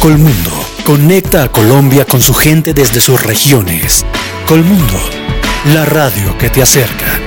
Colmundo conecta a Colombia con su gente desde sus regiones. Colmundo, la radio que te acerca.